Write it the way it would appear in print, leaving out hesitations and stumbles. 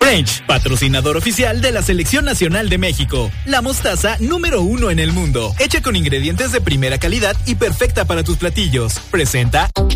French, patrocinador oficial de la Selección Nacional de México. La mostaza número 1 en el mundo, hecha con ingredientes de primera calidad y perfecta para tus platillos. Presenta